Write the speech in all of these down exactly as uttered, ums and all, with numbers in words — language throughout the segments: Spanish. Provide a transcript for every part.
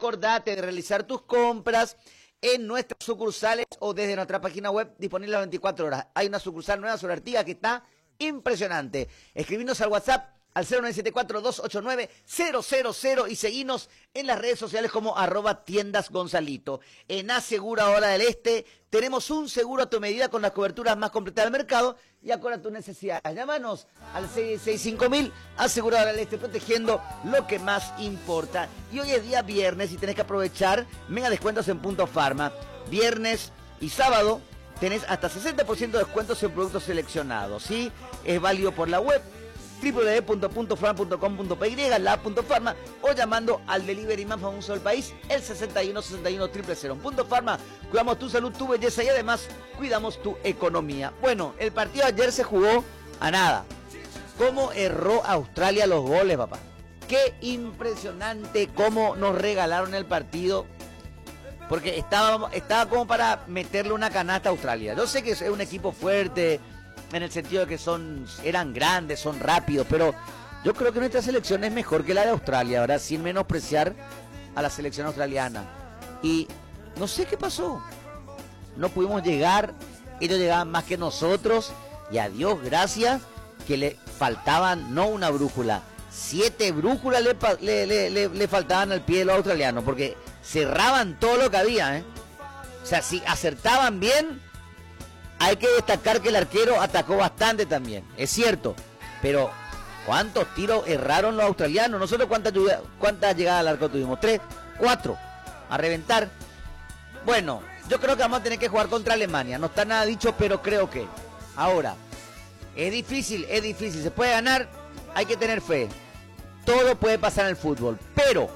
acordate de realizar tus compras en nuestras sucursales o desde nuestra página web disponible las veinticuatro horas. Hay una sucursal nueva sobre Artigas que está impresionante. Escribinos al WhatsApp al cero nueve siete cuatro, dos ocho nueve, cero cero cero y seguinos en las redes sociales como arroba tiendas Gonzalito. En Asegura Hora del Este tenemos un seguro a tu medida con las coberturas más completas del mercado y acorde a tus necesidades. Llámanos al seis seis cinco mil, Asegura Hora del Este, protegiendo lo que más importa. Y hoy es día viernes y tenés que aprovechar mega descuentos en Punto Farma. Viernes y sábado tenés hasta sesenta por ciento de descuentos en productos seleccionados, ¿sí? Es válido por la web doble u doble u doble u punto punto farma punto com punto p y, la app Punto Farma, o llamando al delivery más famoso del país, el sesenta y uno sesenta y uno cero cero cero. En Punto Farma cuidamos tu salud, tu belleza y además cuidamos tu economía. Bueno, el partido de ayer se jugó a nada. ¿Cómo erró Australia los goles, papá? Qué impresionante cómo nos regalaron el partido. Porque estaba, estaba como para meterle una canasta a Australia. Yo sé que es un equipo fuerte, en el sentido de que son eran grandes, son rápidos, pero yo creo que nuestra selección es mejor que la de Australia, ¿verdad? Sin menospreciar a la selección australiana. Y no sé qué pasó. No pudimos llegar, ellos llegaban más que nosotros, y a Dios gracias que le faltaban, no una brújula, siete brújulas le, le, le, le, le faltaban al pie de los australianos, porque cerraban todo lo que había, ¿eh? O sea, si acertaban bien, hay que destacar que el arquero atacó bastante también, es cierto, pero ¿cuántos tiros erraron los australianos? Nosotros cuántas, cuántas llegadas al arco tuvimos, tres, cuatro, a reventar. Bueno, yo creo que vamos a tener que jugar contra Alemania, no está nada dicho, pero creo que ahora, es difícil, es difícil, se puede ganar, hay que tener fe, todo puede pasar en el fútbol, pero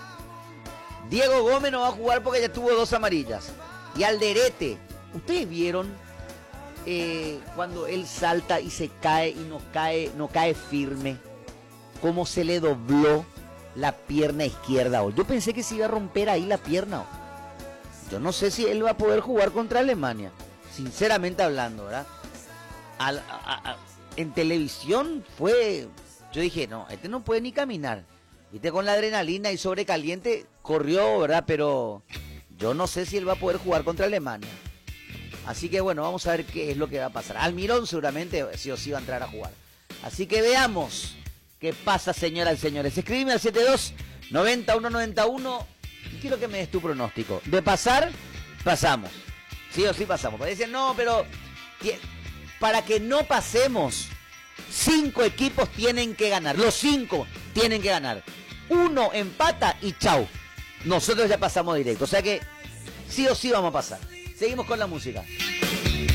Diego Gómez no va a jugar porque ya tuvo dos amarillas, y Alderete, ¿ustedes vieron Eh, cuando él salta y se cae y no cae, no cae firme, cómo se le dobló la pierna izquierda? Yo pensé que se iba a romper ahí la pierna. Yo no sé si él va a poder jugar contra Alemania, sinceramente hablando, ¿verdad? Al, a, a, en televisión fue, yo dije, no, este no puede ni caminar. Viste, con la adrenalina y sobrecaliente corrió, ¿verdad? Pero yo no sé si él va a poder jugar contra Alemania. Así que bueno, vamos a ver qué es lo que va a pasar. Almirón seguramente sí o sí va a entrar a jugar. Así que veamos qué pasa, señoras y señores. Escríbeme al setenta y dos, noventa y uno noventa y uno y quiero que me des tu pronóstico. De pasar, pasamos. Sí o sí pasamos. Porque dicen, no, pero para que no pasemos, cinco equipos tienen que ganar. Los cinco tienen que ganar. Uno empata y chau. Nosotros ya pasamos directo. O sea que sí o sí vamos a pasar. Seguimos con la música.